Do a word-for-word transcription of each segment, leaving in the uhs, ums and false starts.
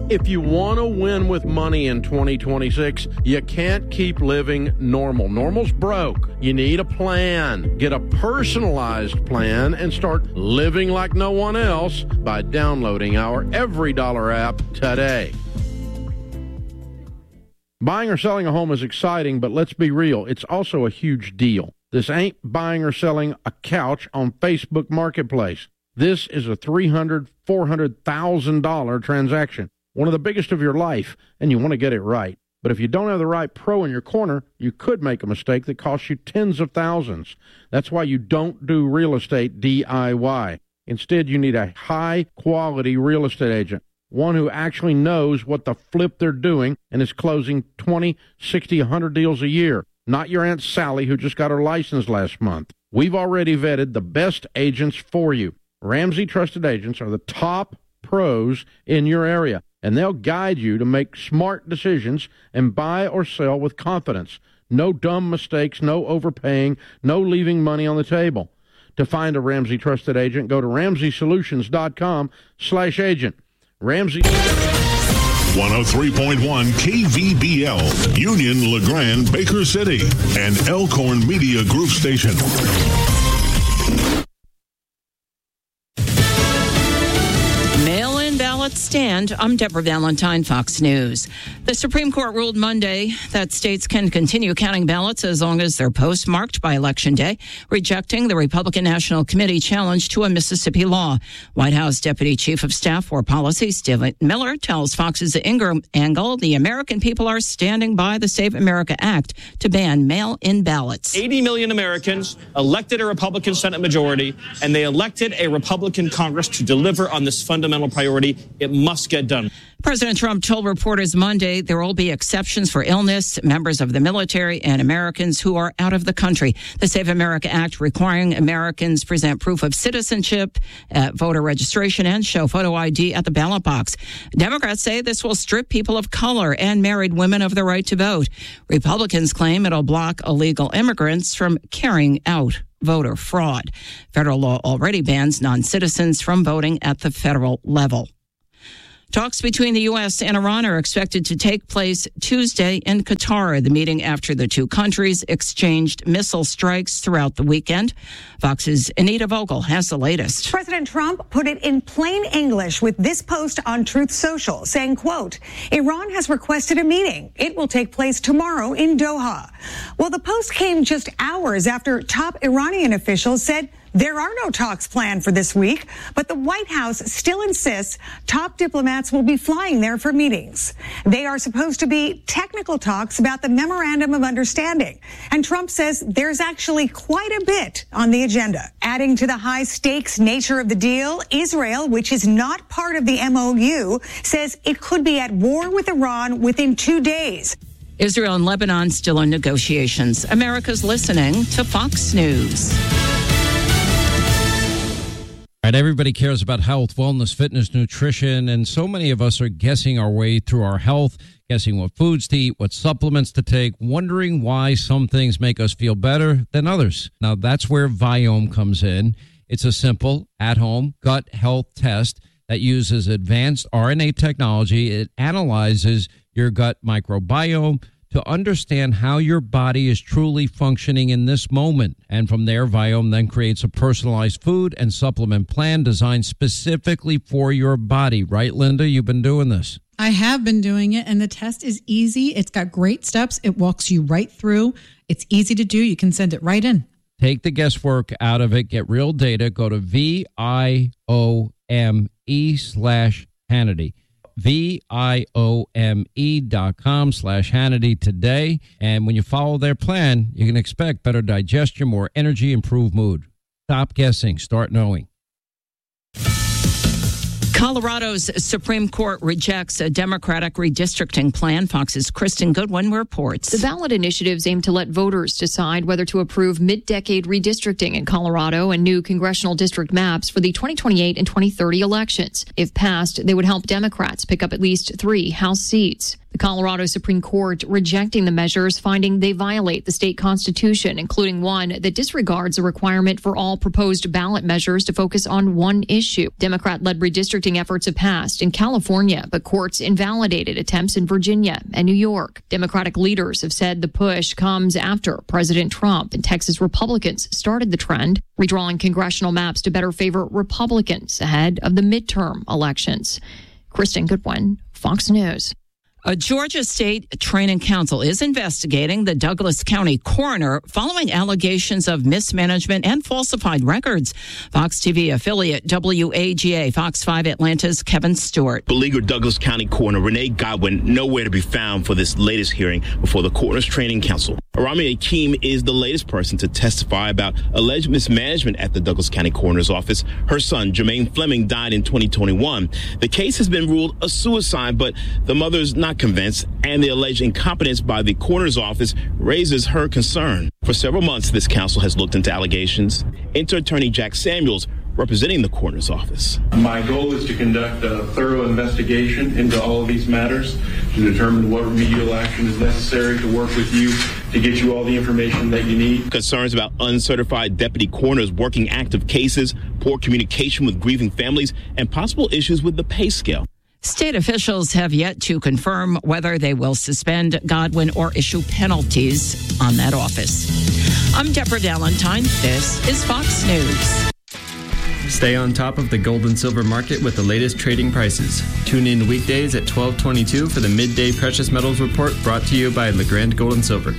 If you want to win with money in twenty twenty-six, you can't keep living normal. Normal's broke. You need a plan. Get a personalized plan and start living like no one else by downloading our Every Dollar app today. Buying or selling a home is exciting, but let's be real, it's also a huge deal. This ain't buying or selling a couch on Facebook Marketplace. This is a three hundred thousand dollars, four hundred thousand dollars transaction. One of the biggest of your life, and you want to get it right. But if you don't have the right pro in your corner, you could make a mistake that costs you tens of thousands. That's why you don't do real estate D I Y. Instead, you need a high-quality real estate agent, one who actually knows what the flip they're doing and is closing twenty, sixty, one hundred deals a year. Not your Aunt Sally who just got her license last month. We've already vetted the best agents for you. Ramsey Trusted Agents are the top pros in your area, and they'll guide you to make smart decisions and buy or sell with confidence. No dumb mistakes, no overpaying, no leaving money on the table. To find a Ramsey Trusted Agent, go to ramsey solutions dot com slash agent. Ramsey. one oh three point one K V B L, Union, LeGrand, Baker City, and Elkhorn Media Group Station. Stand. I'm Deborah Valentine, Fox News. The Supreme Court ruled Monday that states can continue counting ballots as long as they're postmarked by Election Day, rejecting the Republican National Committee challenge to a Mississippi law. White House Deputy Chief of Staff for Policy Stephen Miller tells Fox's Ingram Angle the American people are standing by the Save America Act to ban mail-in ballots. eighty million Americans elected a Republican Senate majority, and they elected a Republican Congress to deliver on this fundamental priority. It must get done. President Trump told reporters Monday there will be exceptions for illness, members of the military, and Americans who are out of the country. The Save America Act requiring Americans present proof of citizenship, uh, voter registration, and show photo I D at the ballot box. Democrats say this will strip people of color and married women of the right to vote. Republicans claim it'll block illegal immigrants from carrying out voter fraud. Federal law already bans non-citizens from voting at the federal level. Talks between the U S and Iran are expected to take place Tuesday in Qatar, the meeting after the two countries exchanged missile strikes throughout the weekend. Fox's Anita Vogel has the latest. President Trump put it in plain English with this post on Truth Social, saying, quote, Iran has requested a meeting. It will take place tomorrow in Doha. Well, the post came just hours after top Iranian officials said there are no talks planned for this week, but the White House still insists top diplomats will be flying there for meetings. They are supposed to be technical talks about the Memorandum of Understanding, and Trump says there's actually quite a bit on the agenda. Adding to the high-stakes nature of the deal, Israel, which is not part of the M O U, says it could be at war with Iran within two days. Israel and Lebanon still in negotiations. America's listening to Fox News. Right, everybody cares about health, wellness, fitness, nutrition, and so many of us are guessing our way through our health, guessing what foods to eat, what supplements to take, wondering why some things make us feel better than others. Now, that's where Viome comes in. It's a simple, at-home gut health test that uses advanced R N A technology. It analyzes your gut microbiome to understand how your body is truly functioning in this moment. And from there, Viome then creates a personalized food and supplement plan designed specifically for your body. Right, Linda? You've been doing this. I have been doing it, and the test is easy. It's got great steps. It walks you right through. It's easy to do. You can send it right in. Take the guesswork out of it. Get real data. Go to V I O M E slash Hannity. V-I-O-M-E dot com slash Hannity today. And when you follow their plan, you can expect better digestion, more energy, improved mood. Stop guessing. Start knowing. Colorado's Supreme Court rejects a Democratic redistricting plan. Fox's Kristen Goodwin reports. The ballot initiatives aim to let voters decide whether to approve mid-decade redistricting in Colorado and new congressional district maps for the twenty twenty-eight and twenty thirty elections. If passed, they would help Democrats pick up at least three House seats. The Colorado Supreme Court rejecting the measures, finding they violate the state constitution, including one that disregards a requirement for all proposed ballot measures to focus on one issue. Democrat-led redistricting efforts have passed in California, but courts invalidated attempts in Virginia and New York. Democratic leaders have said the push comes after President Trump and Texas Republicans started the trend, redrawing congressional maps to better favor Republicans ahead of the midterm elections. Kristen Goodwin, Fox News. A Georgia State Training Council is investigating the Douglas County coroner following allegations of mismanagement and falsified records. Fox T V affiliate W A G A Fox five Atlanta's Kevin Stewart. Beleaguered Douglas County coroner Renee Godwin nowhere to be found for this latest hearing before the Coroner's Training Council. Arami Akeem is the latest person to testify about alleged mismanagement at the Douglas County Coroner's Office. Her son, Jermaine Fleming, died in twenty twenty-one. The case has been ruled a suicide, but the mother's not convinced, and the alleged incompetence by the coroner's office raises her concern. For several months, this council has looked into allegations. Enter attorney Jack Samuels, representing the coroner's office. My goal is to conduct a thorough investigation into all of these matters to determine what remedial action is necessary to work with you to get you all the information that you need. Concerns about uncertified deputy coroners working active cases, poor communication with grieving families, and possible issues with the pay scale. State officials have yet to confirm whether they will suspend Godwin or issue penalties on that office. I'm Deborah Valentine. This is Fox News. Stay on top of the gold and silver market with the latest trading prices. Tune in weekdays at twelve twenty-two for the Midday Precious Metals Report brought to you by LeGrand Gold and Silver.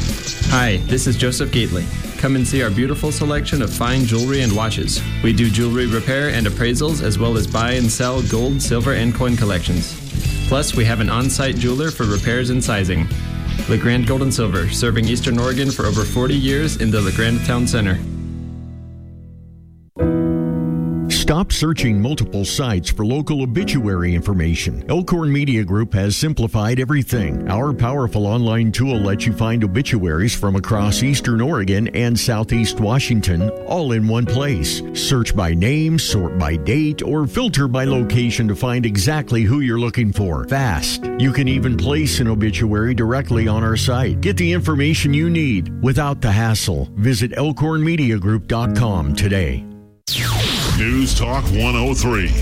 Hi, this is Joseph Gately. Come and see our beautiful selection of fine jewelry and watches. We do jewelry repair and appraisals as well as buy and sell gold, silver, and coin collections. Plus, we have an on-site jeweler for repairs and sizing. LeGrand Gold and Silver, serving Eastern Oregon for over forty years in the LeGrand Town Center. Stop searching multiple sites for local obituary information. Elkhorn Media Group has simplified everything. Our powerful online tool lets you find obituaries from across Eastern Oregon and Southeast Washington all in one place. Search by name, sort by date, or filter by location to find exactly who you're looking for. Fast. You can even place an obituary directly on our site. Get the information you need without the hassle. Visit elkhorn media group dot com today. News Talk one oh three.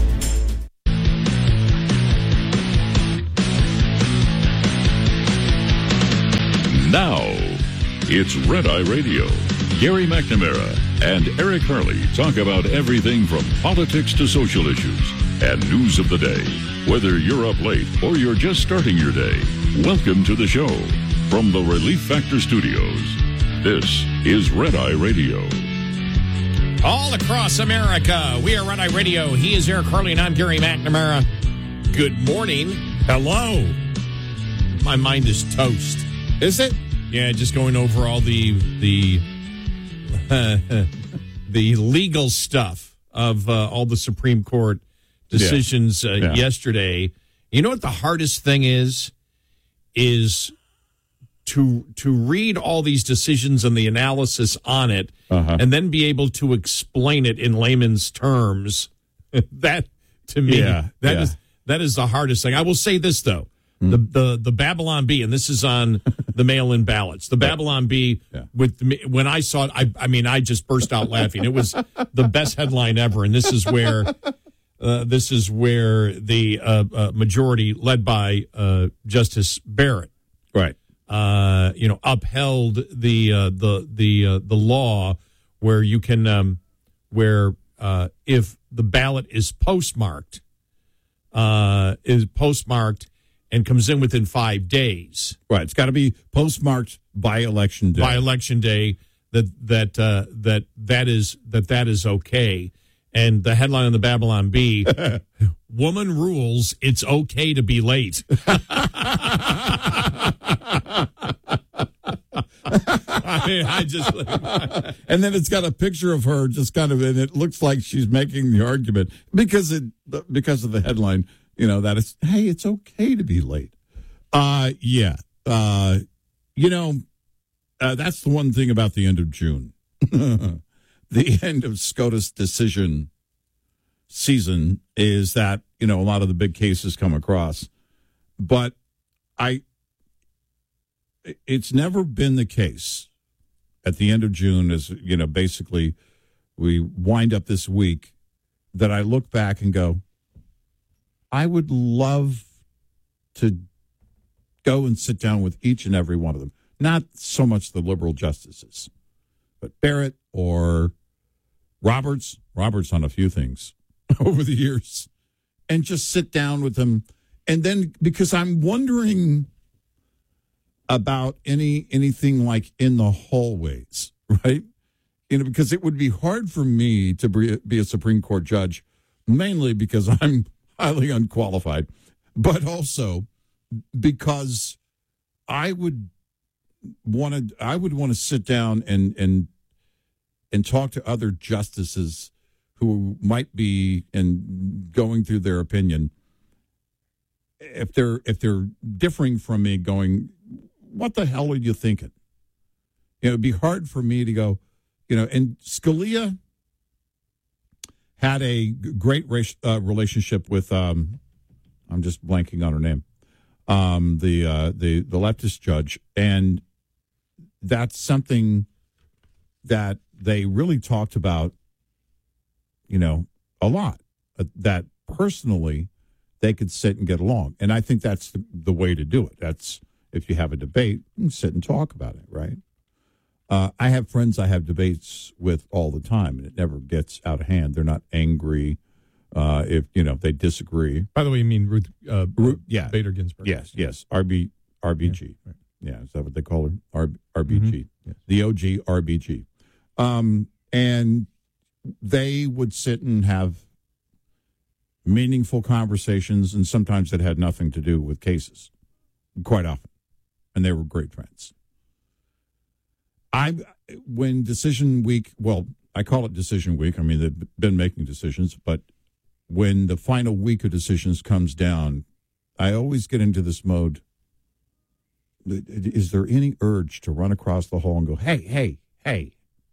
Now, it's Red Eye Radio. Gary McNamara and Eric Harley talk about everything from politics to social issues and news of the day. Whether you're up late or you're just starting your day, welcome to the show. From the Relief Factor Studios, this is Red Eye Radio. All across America, we are Red Eye Radio. He is Eric Harley, and I'm Gary McNamara. Good morning. Hello. My mind is toast. Is it? Yeah, just going over all the the uh, the legal stuff of uh, all the Supreme Court decisions uh, yeah. Yeah. yesterday. You know what the hardest thing is? Is to to read all these decisions and the analysis on it, uh-huh. and then be able to explain it in layman's terms. That, to me, yeah, that yeah. is that is the hardest thing. I will say this, though. Mm. The, the the Babylon Bee, and this is on the mail-in ballots. The Babylon Bee, yeah. with when I saw it, I, I mean, I just burst out laughing. It was the best headline ever, and this is where uh, this is where the uh, uh, majority, led by uh, Justice Barrett, right, uh, you know, upheld the uh, the the uh, the law where you can um, where uh, if the ballot is postmarked, uh, is postmarked. And comes in within five days. Right, it's got to be postmarked by election day. By election day, that that uh, that that is that that is okay. And the headline on the Babylon Bee: "Woman rules. It's okay to be late." I mean, I just, and then it's got a picture of her, just kind of, and it looks like she's making the argument because it because of the headline. You know, that it's, hey, it's okay to be late. Uh, yeah. Uh, you know, uh, that's the one thing about the end of June. The end of SCOTUS decision season is that, you know, a lot of the big cases come across. But I. It's never been the case at the end of June, as you know, basically we wind up this week, that I look back and go, I would love to go and sit down with each and every one of them. Not so much the liberal justices, but Barrett or Roberts, Roberts on a few things over the years, and just sit down with them. And then, because I'm wondering about any anything like in the hallways, right? You know, because it would be hard for me to be a Supreme Court judge, mainly because I'm highly unqualified, but also because I would want to I would want to sit down and and and talk to other justices who might be and going through their opinion. If they're if they're differing from me, going, what the hell are you thinking? You know, it'd be hard for me to go, you know, and Scalia had a great race, uh, relationship with, um, I'm just blanking on her name, um, the, uh, the, the leftist judge. And that's something that they really talked about, you know, a lot, uh, that personally they could sit and get along. And I think that's the, the way to do it. That's, if you have a debate, you can sit and talk about it, right? Uh, I have friends I have debates with all the time, and it never gets out of hand. They're not angry uh, if, you know, they disagree. By the way, you mean Ruth, uh, Ruth yeah. Bader Ginsburg? Yes, yes. R B, R B G. Yeah, right. Yeah, is that what they call her? R, RBG. Mm-hmm. Yes. The O G R B G. Um, and they would sit and have meaningful conversations, and sometimes that had nothing to do with cases, quite often. And they were great friends. I, when decision week, well, I call it decision week. I mean, they've been making decisions, but when the final week of decisions comes down, I always get into this mode. Is there any urge to run across the hall and go, hey, hey, hey,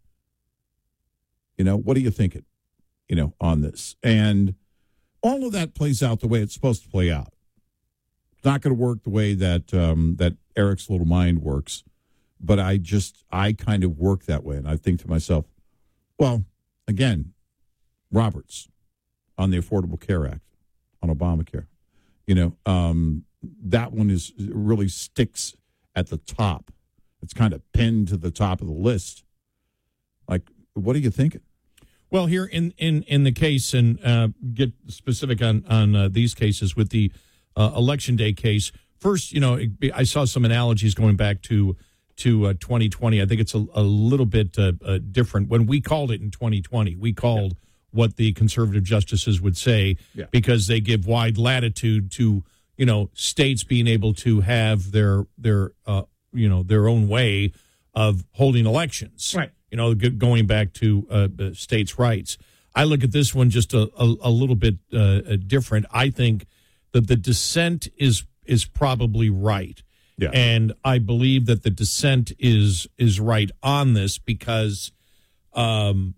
you know, what are you thinking, you know, on this? And all of that plays out the way it's supposed to play out. It's not going to work the way that um, that Eric's little mind works. But I just, I kind of work that way. And I think to myself, well, again, Roberts on the Affordable Care Act, on Obamacare, you know, um, that one is really sticks at the top. It's kind of pinned to the top of the list. Like, what are you thinking? Well, here in, in, in the case, and uh, get specific on, on uh, these cases with the uh, Election Day case, first, you know, I saw some analogies going back to to uh, twenty twenty. I think it's a, a little bit uh, uh, different. When we called it in twenty twenty, we called yeah. what the conservative justices would say yeah. because they give wide latitude to, you know, states being able to have their, their uh, you know, their own way of holding elections. Right. You know, g- going back to uh, states' rights. I look at this one just a, a, a little bit uh, different. I think that the dissent is is probably right. Yeah. And I believe that the dissent is is right on this because um,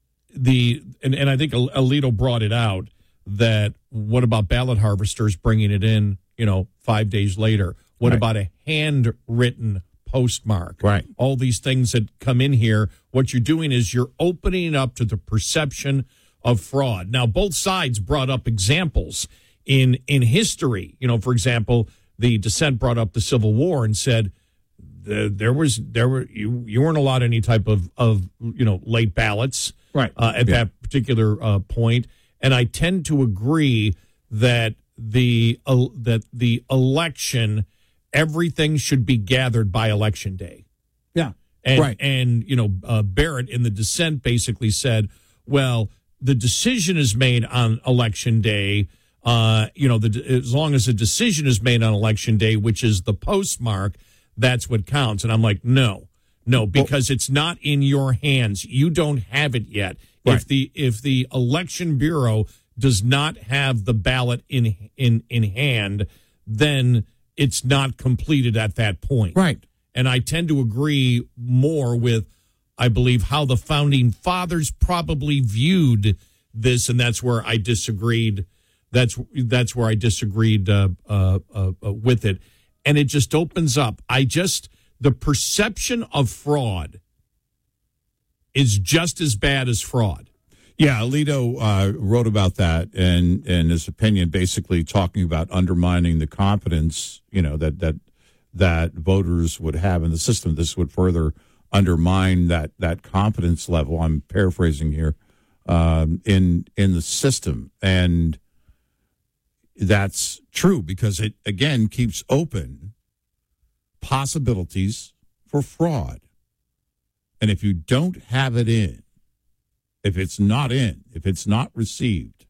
the and, and I think Alito brought it out that what about ballot harvesters bringing it in, you know, five days later? What right. about a handwritten postmark? Right. All these things that come in here, what you're doing is you're opening up to the perception of fraud. Now, both sides brought up examples in in history. You know, for example, the dissent brought up the Civil War and said the, there was there were you, you weren't allowed any type of of you know late ballots right uh, at yeah. that particular uh, point. And I tend to agree that the uh, that the election, everything should be gathered by Election Day. Yeah, and, right. And you know uh, Barrett in the dissent basically said, well, the decision is made on Election Day. Uh, you know, the, as long as a decision is made on Election Day, which is the postmark, that's what counts. And I'm like, no, no, because well, it's not in your hands. You don't have it yet. Right. If the if the Election Bureau does not have the ballot in in in hand, then it's not completed at that point. Right. And I tend to agree more with, I believe, how the Founding Fathers probably viewed this, and that's where I disagreed. That's that's where I disagreed uh, uh, uh, with it. and it just opens up. I just, the perception of fraud is just as bad as fraud. Yeah, Alito uh, wrote about that and in his opinion, basically talking about undermining the confidence, you know, that that that voters would have in the system. This would further undermine that that confidence level. I'm paraphrasing here um, in in the system, and that's true because it again keeps open possibilities for fraud. And if you don't have it in, if it's not in, if it's not received,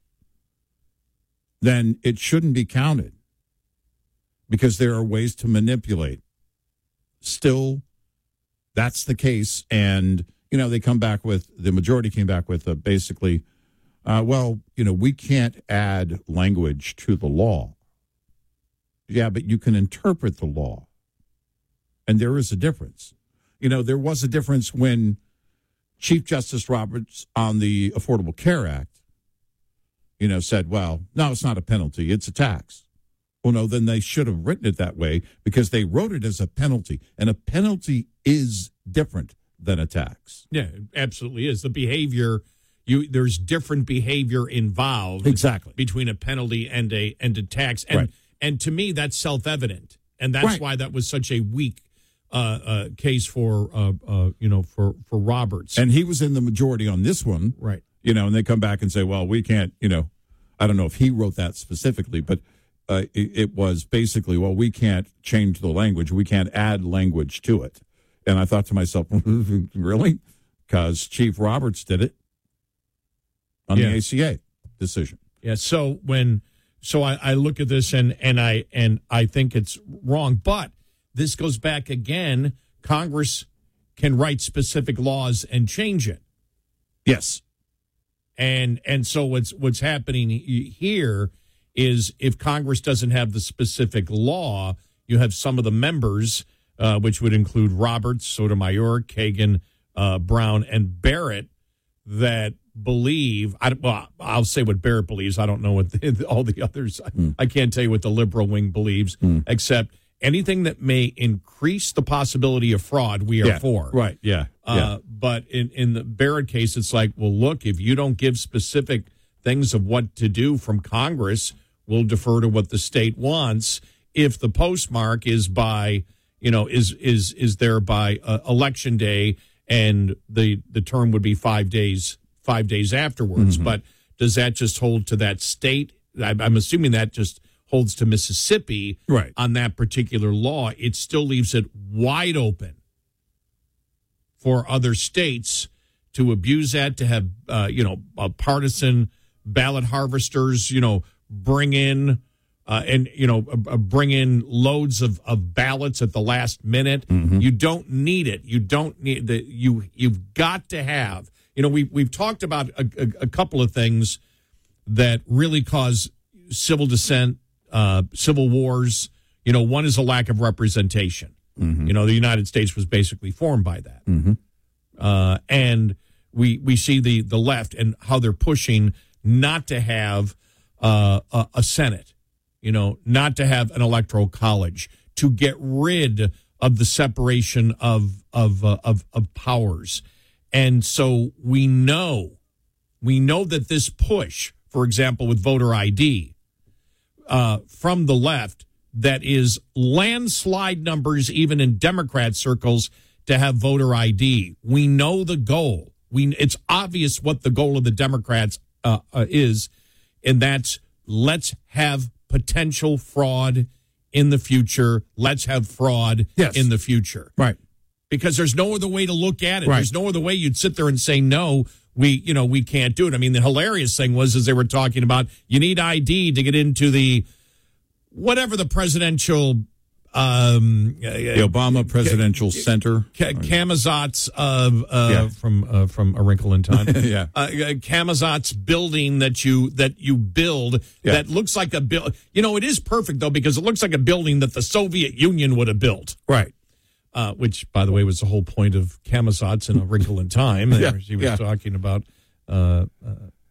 then it shouldn't be counted because there are ways to manipulate. Still, that's the case. And, you know, they come back with, the majority came back with uh, basically, uh, well, you know, we can't add language to the law. Yeah, but you can interpret the law. And there is a difference. You know, there was a difference when Chief Justice Roberts on the Affordable Care Act, you know, said, well, no, it's not a penalty, it's a tax. Well, no, then they should have written it that way because they wrote it as a penalty. And a penalty is different than a tax. Yeah, it absolutely is. The behavior, you there's different behavior involved. Exactly. Between a penalty and a and a tax. And right. and to me, that's self-evident. And that's right. why that was such a weak Uh, uh, case for uh, uh, you know for, for Roberts, and he was in the majority on this one, right? You know, and they come back and say, "Well, we can't." You know, I don't know if he wrote that specifically, but uh, it, it was basically, "Well, we can't change the language. We can't add language to it." And I thought to myself, "Really?" Because Chief Roberts did it on yeah. the A C A decision. Yeah. So when so I, I look at this and and I and I think it's wrong, but. This goes back again. Congress can write specific laws and change it. Yes. And and so what's what's happening here is if Congress doesn't have the specific law, you have some of the members, uh, which would include Roberts, Sotomayor, Kagan, uh, Brown, and Barrett, that believe, I, well, I'll say what Barrett believes. I don't know what the, all the others, mm. I can't tell you what the liberal wing believes, mm. except anything that may increase the possibility of fraud, we are yeah, for. Right, yeah. Uh, yeah. But in, in the Barrett case, it's like, well, look, if you don't give specific things of what to do from Congress, we'll defer to what the state wants. If the postmark is by, you know, is is is there by uh, election day, and the the term would be five days, five days afterwards. Mm-hmm. But does that just hold to that state? I'm, I'm assuming that just holds to Mississippi right. on that particular law. It still leaves it wide open for other states to abuse that, to have, uh, you know, uh, partisan ballot harvesters, you know, bring in uh, and, you know, uh, bring in loads of, of ballots at the last minute. Mm-hmm. You don't need it. You don't need the, you, you've got to have, you know, we, we've talked about a, a, a couple of things that really cause civil dissent, Uh, civil wars. You know, one is a lack of representation. Mm-hmm. You know, the United States was basically formed by that. Mm-hmm. Uh, and we we see the, the left and how they're pushing not to have uh, a, a Senate, you know, not to have an electoral college, to get rid of the separation of of uh, of, of powers. And so we know, we know that this push, for example, with voter I D, Uh, from the left, that is landslide numbers, even in Democrat circles, to have voter I D. We know the goal. We it's obvious what the goal of the Democrats uh, uh, is, and that's let's have potential fraud in the future. Let's have fraud yes. in the future, right? Because there's no other way to look at it. Right. There's no other way you'd sit there and say no. We, you know, we can't do it. I mean, the hilarious thing was, as they were talking about, you need I D to get into the, whatever the presidential, um, the Obama Presidential K- Center, K- Kamazat's of, uh, yeah. from, uh, from A Wrinkle in Time. yeah. Uh, Kamazat's building that you, that you build yeah. that looks like a build. You know, it is perfect though, because it looks like a building that the Soviet Union would have built. Right. Uh, which, by the way, was the whole point of Kamazat's in A Wrinkle in Time. yeah, She was yeah. talking about uh, uh,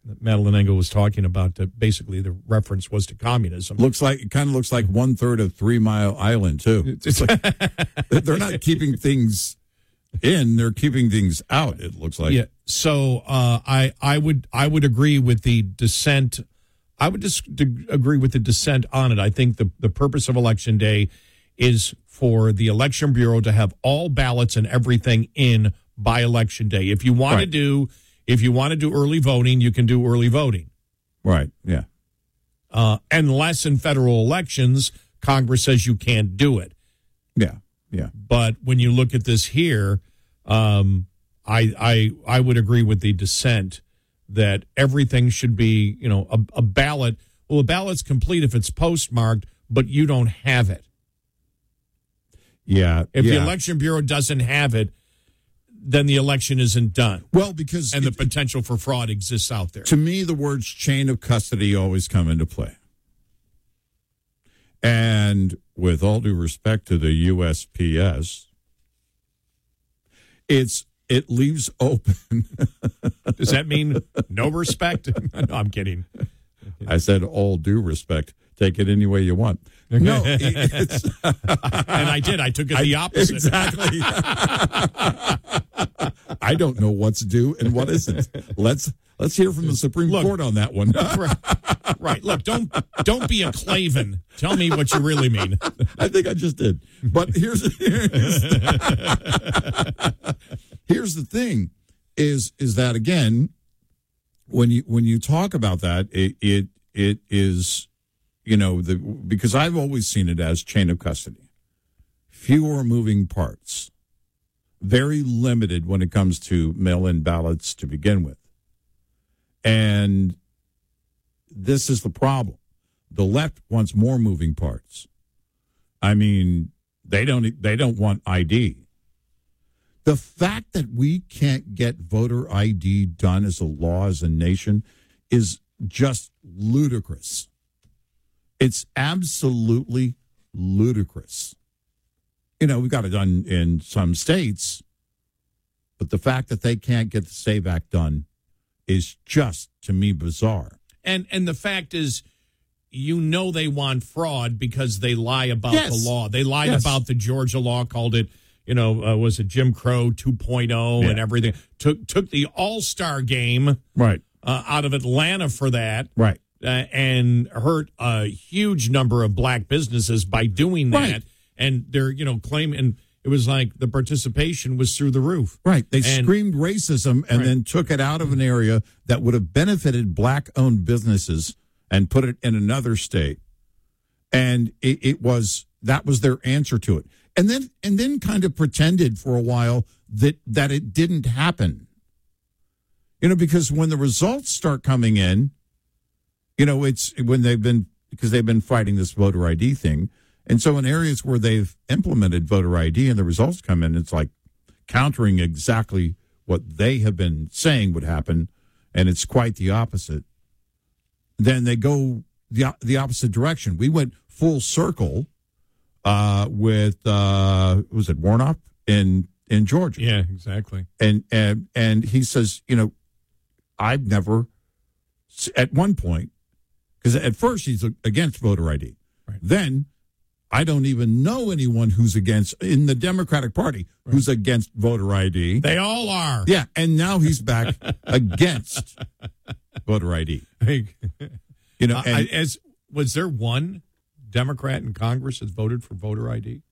Madeleine Engel was talking about. That basically, the reference was to communism. Looks like it kind of looks like one third of Three Mile Island too. It's like, they're not keeping things in; they're keeping things out. It looks like. Yeah. So uh, I I would I would agree with the dissent. I would just agree with the dissent on it. I think the the purpose of Election Day is for the Election Bureau to have all ballots and everything in by Election Day. If you want right. to do if you want to do early voting, you can do early voting. Right. Yeah. Uh, unless in federal elections, Congress says you can't do it. Yeah. Yeah. But when you look at this here, um, I I I would agree with the dissent that everything should be, you know, a, a ballot. Well, a ballot's complete if it's postmarked, but you don't have it. Yeah. If yeah. the Election Bureau doesn't have it, then the election isn't done. Well, because... And it, the potential for fraud exists out there. To me, the words chain of custody always come into play. And with all due respect to the U S P S, it's it leaves open. Does that mean no respect? No, I'm kidding. I said all due respect. Take it any way you want. No, it's, and I did. I took it the opposite. Exactly. I don't know what's due and what isn't. Let's let's hear from the Supreme Look, Court on that one. right, right. Look, don't don't be a Klavan. Tell me what you really mean. I think I just did. But here's here's, here's the thing: is is that again, when you when you talk about that, it it it is. You know, the because I've always seen it as chain of custody. Fewer moving parts. Very limited when it comes to mail-in ballots to begin with. And this is the problem. The left wants more moving parts. I mean, they don't they don't want I D. The fact that we can't get voter I D done as a law as a nation is just ludicrous. It's absolutely ludicrous. You know, we've got it done in some states, but the fact that they can't get the SAVE Act done is just, to me, bizarre. And and the fact is, you know they want fraud because they lie about yes. the law. They lied yes. about the Georgia law, called it, you know, uh, was it Jim Crow two point oh yeah. and everything. Took, took the All-Star game right uh, out of Atlanta for that. Right. Uh, and hurt a huge number of black businesses by doing that. Right. And they're, you know, claiming it was like the participation was through the roof. Right. They and, screamed racism and right. then took it out of an area that would have benefited black-owned businesses and put it in another state. And it, it was, that was their answer to it. And then, and then kind of pretended for a while that, that it didn't happen. You know, because when the results start coming in, you know, it's when they've been, because they've been fighting this voter I D thing. And so in areas where they've implemented voter I D and the results come in, it's like countering exactly what they have been saying would happen. And it's quite the opposite. Then they go the, the opposite direction. We went full circle uh, with, uh, was it Warnock in, in Georgia? Yeah, exactly. And, and, and he says, you know, I've never, at one point, because at first he's against voter I D. Right. Then I don't even know anyone who's against, in the Democratic Party, right. who's against voter I D. They all are. Yeah, and now he's back against voter I D. You know, and, uh, I, as was there one Democrat in Congress that voted for voter I D?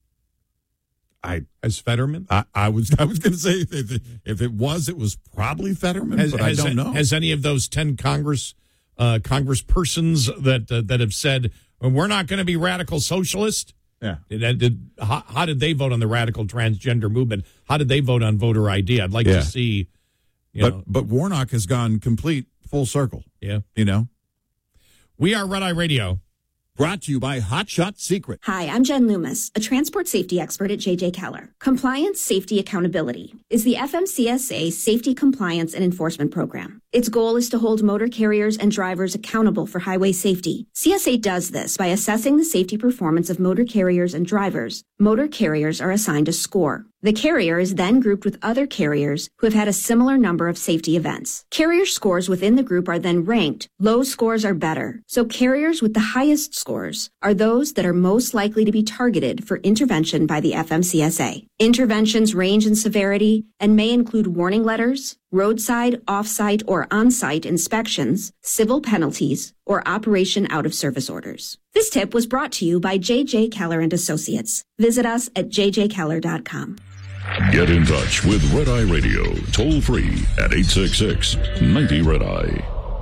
I as Fetterman? I, I was I was going to say if it, if it was, it was probably Fetterman, has, but has, I don't know. Has any of those ten Congress uh, Congresspersons that uh, that have said well, we're not going to be radical socialist? Yeah. Did, did how, how did they vote on the radical transgender movement? How did they vote on voter I D? I'd like yeah. to see. You but know. but Warnock has gone complete full circle. Yeah. You know. We are Red Eye Radio. Brought to you by Hot Shot Secret. Hi, I'm Jen Loomis, a transport safety expert at J J Keller. Compliance, Safety, Accountability is the F M C S A Safety, Compliance, and Enforcement Program. Its goal is to hold motor carriers and drivers accountable for highway safety. C S A does this by assessing the safety performance of motor carriers and drivers motor carriers are assigned a score. The carrier is then grouped with other carriers who have had a similar number of safety events. Carrier scores within the group are then ranked. Low scores are better. So carriers with the highest scores are those that are most likely to be targeted for intervention by the F M C S A. Interventions range in severity and may include warning letters, roadside, off-site, or on-site inspections, civil penalties, or operation out-of-service orders. This tip was brought to you by J J Keller and Associates. Visit us at j j keller dot com. Get in touch with Red Eye Radio, toll free at eight six six, nine zero, Red Eye.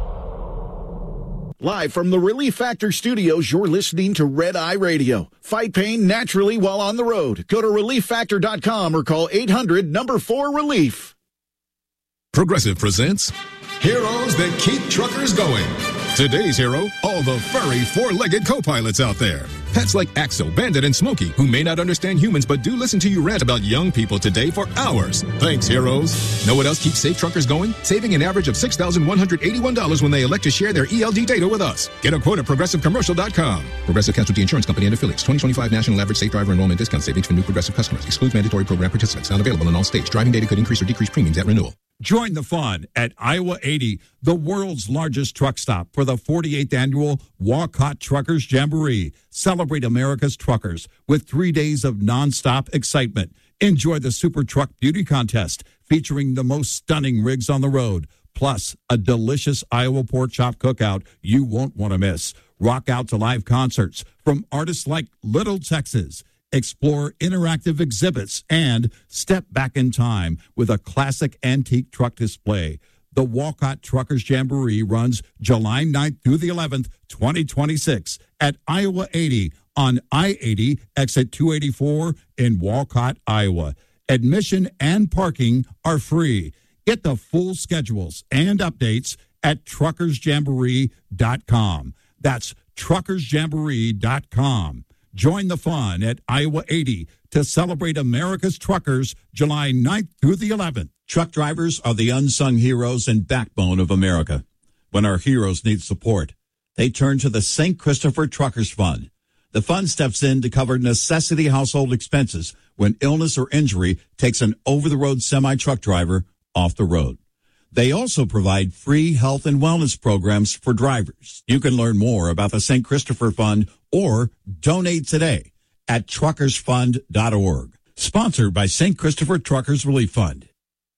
Live from the Relief Factor studios, you're listening to Red Eye Radio. Fight pain naturally while on the road. Go to relief factor dot com or call eight hundred number four relief. Progressive presents Heroes That Keep Truckers Going. Today's hero, all the furry four-legged co-pilots out there. Pets like Axel, Bandit, and Smokey, who may not understand humans but do listen to you rant about young people today for hours. Thanks, heroes. Know what else keeps safe truckers going? Saving an average of six thousand one hundred eighty-one dollars when they elect to share their E L D data with us. Get a quote at progressive commercial dot com. Progressive Casualty Insurance Company and Affiliates. twenty twenty-five National Average Safe Driver Enrollment Discount Savings for new Progressive customers. Excludes mandatory program participants. Not available in all states. Driving data could increase or decrease premiums at renewal. Join the fun at Iowa eighty, the world's largest truck stop, for the forty-eighth annual Walcott Truckers Jamboree. Celebrate America's truckers with three days of nonstop excitement. Enjoy the Super Truck Beauty Contest featuring the most stunning rigs on the road, plus a delicious Iowa pork chop cookout you won't want to miss. Rock out to live concerts from artists like Little Texas. Explore interactive exhibits and step back in time with a classic antique truck display. The Walcott Truckers Jamboree runs July ninth through the eleventh, twenty twenty-six at Iowa eighty on I eighty, exit two eighty-four in Walcott, Iowa. Admission and parking are free. Get the full schedules and updates at truckers jamboree dot com. That's truckers jamboree dot com. Join the fun at Iowa eighty to celebrate America's truckers July ninth through the eleventh. Truck drivers are the unsung heroes and backbone of America. When our heroes need support, they turn to the Saint Christopher Truckers Fund. The fund steps in to cover necessity household expenses when illness or injury takes an over-the-road semi-truck driver off the road. They also provide free health and wellness programs for drivers. You can learn more about the Saint Christopher Fund or donate today at truckers fund dot org. Sponsored by Saint Christopher Truckers Relief Fund.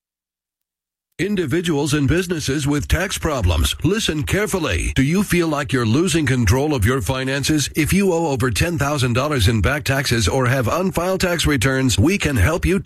Individuals and businesses with tax problems, listen carefully. Do you feel like you're losing control of your finances? If you owe over ten thousand dollars in back taxes or have unfiled tax returns, we can help you